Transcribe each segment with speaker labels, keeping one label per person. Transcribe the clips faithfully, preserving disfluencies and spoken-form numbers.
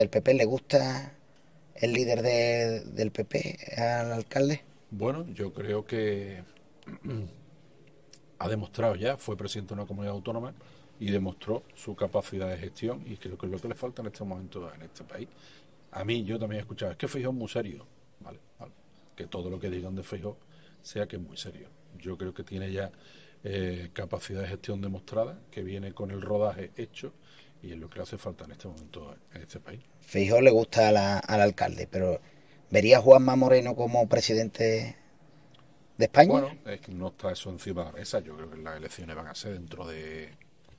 Speaker 1: ¿El P P le gusta el líder de- del P P al alcalde?
Speaker 2: Bueno, yo creo que ha demostrado ya, fue presidente de una comunidad autónoma y demostró su capacidad de gestión y creo que es lo que le falta en este momento en este país. A mí, yo también he escuchado, es que Feijóo es muy serio, ¿vale? Vale. Que todo lo que digan de Feijóo sea que es muy serio. Yo creo que tiene ya eh, capacidad de gestión demostrada, que viene con el rodaje hecho y es lo que le hace falta en este momento en este país.
Speaker 1: Feijóo le gusta a la- al alcalde, pero ¿vería a Juanma Moreno como presidente de España?
Speaker 2: Bueno, es que no está eso encima de la mesa. Yo creo que las elecciones van a ser dentro de,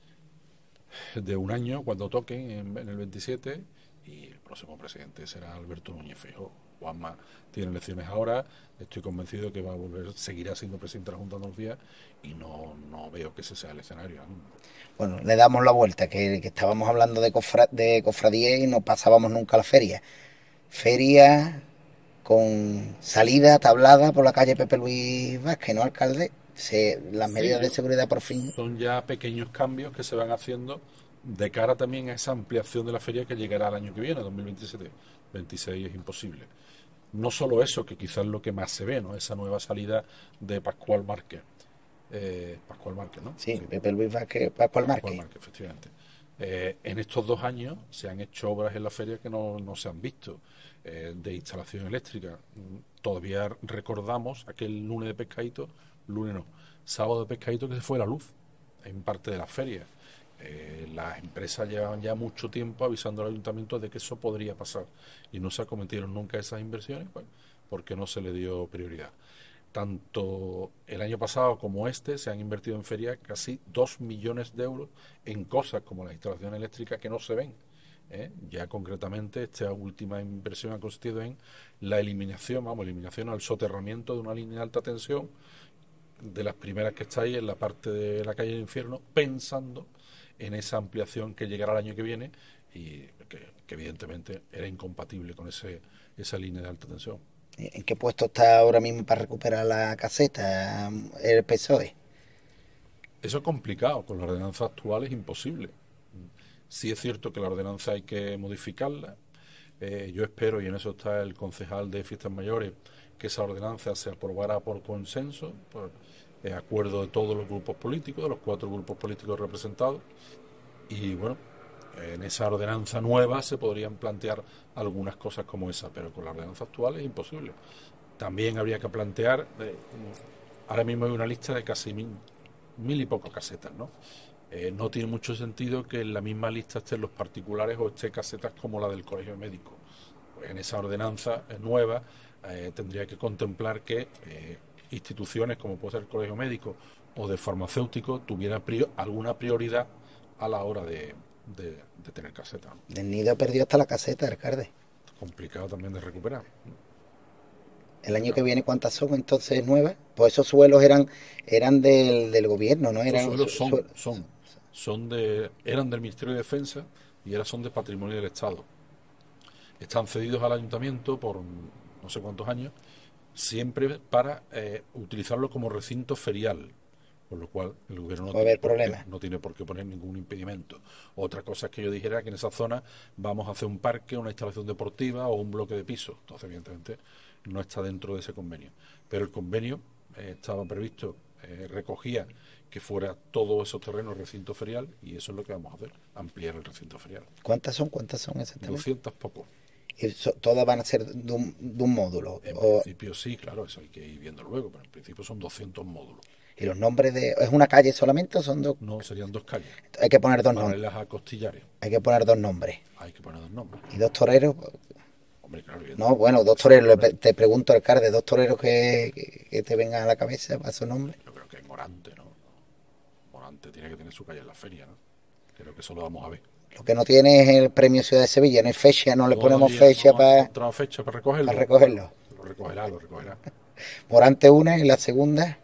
Speaker 2: de un año, cuando toquen en, en el veintisiete, y el próximo presidente será Alberto Núñez Feijóo. Juanma tiene elecciones ahora, estoy convencido que va a volver, seguirá siendo presidente de la Junta de Andalucía y no, no veo que ese sea el escenario aún.
Speaker 1: Bueno, le damos la vuelta, que, que estábamos hablando de, cofra, de cofradía y no pasábamos nunca a la feria. Feria con salida tablada por la calle Pepe Luis Vázquez, ¿no, alcalde? Se, las
Speaker 2: Sí,
Speaker 1: medidas de
Speaker 2: yo,
Speaker 1: seguridad por fin.
Speaker 2: son ya pequeños cambios que se van haciendo de cara también a esa ampliación de la feria que llegará el año que viene, dos mil veintisiete. veintiséis es imposible. No solo eso, que quizás es lo que más se ve, ¿no? Esa nueva salida de Pascual Márquez. Eh, Pascual Márquez, ¿no?
Speaker 1: Sí,
Speaker 2: Sí,
Speaker 1: Pepe Luis Vázquez, Pascual
Speaker 2: Pascual
Speaker 1: Márquez.
Speaker 2: Márquez, efectivamente. Eh, en estos dos años se han hecho obras en la feria que no, no se han visto, eh, de instalación eléctrica. Mm, Todavía recordamos aquel lunes de pescadito, lunes no, sábado de pescadito que se fue la luz en parte de la feria. Eh, las empresas llevaban ya mucho tiempo avisando al ayuntamiento de que eso podría pasar y no se acometieron nunca esas inversiones, pues, porque no se le dio prioridad. Tanto el año pasado como este se han invertido en feria casi dos millones de euros en cosas como la instalación eléctrica que no se ven. ¿eh? Ya concretamente esta última inversión ha consistido en la eliminación, vamos, eliminación al soterramiento de una línea de alta tensión, de las primeras que está ahí en la parte de la calle del Infierno, pensando en esa ampliación que llegará el año que viene y que, que evidentemente era incompatible con ese, esa línea de alta tensión.
Speaker 1: ¿En qué puesto está ahora mismo para recuperar la caseta el P S O E?
Speaker 2: Eso es complicado, con la ordenanza actual es imposible. Sí es cierto que la ordenanza hay que modificarla. Eh, yo espero, y en eso está el concejal de Fiestas Mayores, que esa ordenanza se aprobara por consenso, por eh, acuerdo de todos los grupos políticos, de los cuatro grupos políticos representados. Y bueno, en esa ordenanza nueva se podrían plantear algunas cosas como esa, pero con la ordenanza actual es imposible. También habría que plantear, eh, ahora mismo hay una lista de casi mil, mil y pocos casetas, ¿no? Eh, no tiene mucho sentido que en la misma lista estén los particulares o estén casetas como la del colegio médico. Pues en esa ordenanza eh, nueva eh, tendría que contemplar que eh, instituciones como puede ser el colegio médico o de farmacéutico tuvieran prior, alguna prioridad a la hora de, de, de tener caseta, ¿no?
Speaker 1: Del Nido perdió hasta la caseta, alcalde.
Speaker 2: Complicado también de recuperar.
Speaker 1: El año que
Speaker 2: Complicado.
Speaker 1: viene, ¿cuántas son entonces nuevas? Pues esos suelos eran, eran del, del gobierno, ¿no?
Speaker 2: Esos
Speaker 1: Eran su,
Speaker 2: suelos son,
Speaker 1: su,
Speaker 2: son, son de, eran del Ministerio de Defensa y ahora son de Patrimonio del Estado. Están cedidos al ayuntamiento por no sé cuántos años, siempre para eh, utilizarlo como recinto ferial, con lo cual el gobierno no
Speaker 1: va a
Speaker 2: tiene
Speaker 1: haber
Speaker 2: por qué,
Speaker 1: problemas.
Speaker 2: no tiene por qué poner ningún impedimento. Otra cosa es que yo dijera que en esa zona vamos a hacer un parque, una instalación deportiva o un bloque de piso. Entonces, evidentemente, no está dentro de ese convenio. Pero el convenio eh, estaba previsto, eh, recogía que fuera todos esos terrenos recinto ferial y eso es lo que vamos a hacer, ampliar el recinto ferial.
Speaker 1: ¿Cuántas son? ¿Cuántas son exactamente?
Speaker 2: Doscientos pocos.
Speaker 1: Y so- todas van a ser de un, de un módulo.
Speaker 2: En
Speaker 1: O,
Speaker 2: principio sí, claro, eso hay que ir viendo luego, pero en principio son doscientos módulos.
Speaker 1: y los nombres de... ¿Es una calle solamente o son dos?
Speaker 2: No, serían dos calles,
Speaker 1: Hay que poner dos nombres.
Speaker 2: paralelas a Costillares.
Speaker 1: Hay que poner dos nombres.
Speaker 2: Hay que poner dos nombres.
Speaker 1: Y dos toreros.
Speaker 2: Hombre, claro,
Speaker 1: No,
Speaker 2: evidentemente,
Speaker 1: bueno,
Speaker 2: tiene
Speaker 1: dos
Speaker 2: que ser dos
Speaker 1: toreros.
Speaker 2: toreros.
Speaker 1: Te pregunto, alcalde, dos toreros que, que, que te vengan a la cabeza para su nombre.
Speaker 2: Yo creo que es Morante, ¿no? Morante tiene que tener su calle en la feria, ¿no? Creo que eso lo vamos a ver.
Speaker 1: Lo que no tiene es el premio Ciudad de Sevilla, no hay fecha, no le ponemos
Speaker 2: Todavía
Speaker 1: fecha
Speaker 2: no han
Speaker 1: para
Speaker 2: encontrado fecha para
Speaker 1: pa
Speaker 2: recogerlo. Bueno,
Speaker 1: recogerlo.
Speaker 2: lo recogerá, lo recogerá.
Speaker 1: Morante una y la segunda,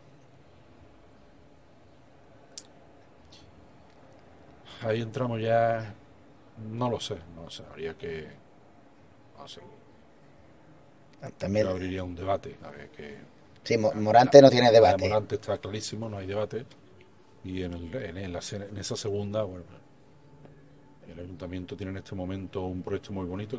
Speaker 2: Ahí entramos ya. No lo sé, no lo sé. Habría que. No sé. Yo
Speaker 1: también.
Speaker 2: abriría un debate. A ver que.
Speaker 1: Sí,
Speaker 2: La,
Speaker 1: Morante no tiene
Speaker 2: la de
Speaker 1: debate.
Speaker 2: Morante está clarísimo, no hay debate. Y en, el, en, la, en esa segunda, bueno, El ayuntamiento tiene en este momento un proyecto muy bonito